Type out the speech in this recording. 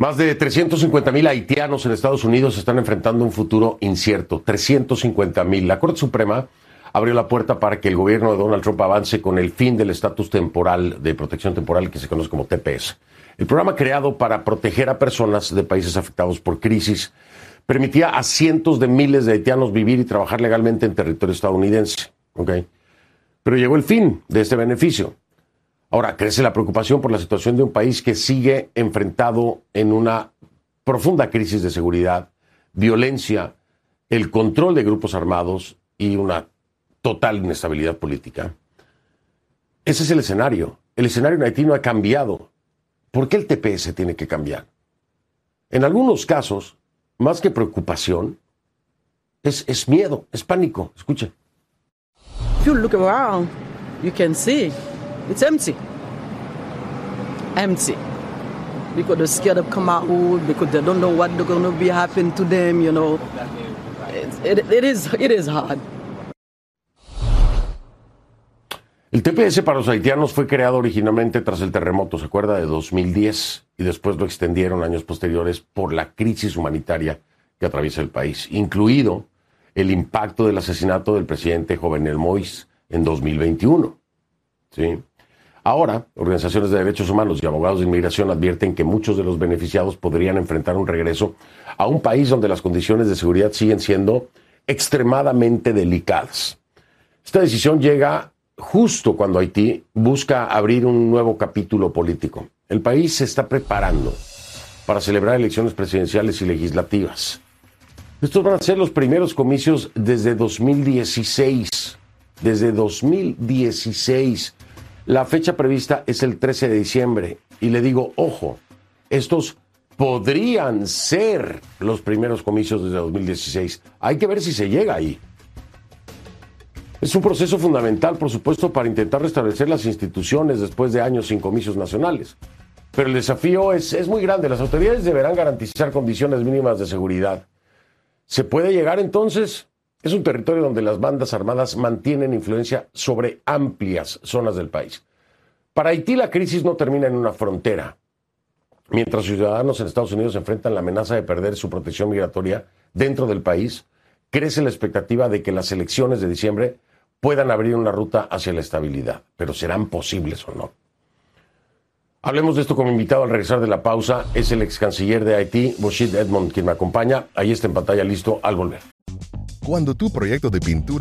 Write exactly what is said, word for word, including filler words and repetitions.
Más de trescientos cincuenta mil haitianos en Estados Unidos están enfrentando un futuro incierto. trescientos cincuenta mil. La Corte Suprema abrió la puerta para que el gobierno de Donald Trump avance con el fin del estatus temporal de protección temporal que se conoce como T P S. El programa creado para proteger a personas de países afectados por crisis permitía a cientos de miles de haitianos vivir y trabajar legalmente en territorio estadounidense. ¿Okay? Pero llegó el fin de este beneficio. Ahora, crece la preocupación por la situación de un país que sigue enfrentado en una profunda crisis de seguridad, violencia, el control de grupos armados y una total inestabilidad política. Ese es el escenario. El escenario en Haití no ha cambiado. ¿Por qué el T P S tiene que cambiar? En algunos casos, más que preocupación, es, es miedo, es pánico. Escuche. If you look around, you can see it's empty. Empty. Because they're scared of come out, because they don't know what they're going to be happening to them, you know. It, it, it, is, it is hard. El T P S para los haitianos fue creado originalmente tras el terremoto, ¿se acuerda? De dos mil diez, y después lo extendieron años posteriores por la crisis humanitaria que atraviesa el país, incluido el impacto del asesinato del presidente Jovenel Moïse en dos mil veintiuno. ¿Sí? Ahora, organizaciones de derechos humanos y abogados de inmigración advierten que muchos de los beneficiados podrían enfrentar un regreso a un país donde las condiciones de seguridad siguen siendo extremadamente delicadas. Esta decisión llega justo cuando Haití busca abrir un nuevo capítulo político. El país se está preparando para celebrar elecciones presidenciales y legislativas. Estos van a ser los primeros comicios desde dos mil dieciséis. Desde dos mil dieciséis. La fecha prevista es el trece de diciembre. Y le digo, ojo, estos podrían ser los primeros comicios desde dos mil dieciséis. Hay que ver si se llega ahí. Es un proceso fundamental, por supuesto, para intentar restablecer las instituciones después de años sin comicios nacionales. Pero el desafío es, es muy grande. Las autoridades deberán garantizar condiciones mínimas de seguridad. ¿Se puede llegar entonces? Es un territorio donde las bandas armadas mantienen influencia sobre amplias zonas del país. Para Haití la crisis no termina en una frontera. Mientras ciudadanos en Estados Unidos enfrentan la amenaza de perder su protección migratoria dentro del país, crece la expectativa de que las elecciones de diciembre puedan abrir una ruta hacia la estabilidad. Pero ¿serán posibles o no? Hablemos de esto como invitado al regresar de la pausa. Es el ex canciller de Haití, Boshid Edmond, quien me acompaña. Ahí está en pantalla listo al volver. Cuando tu proyecto de pintura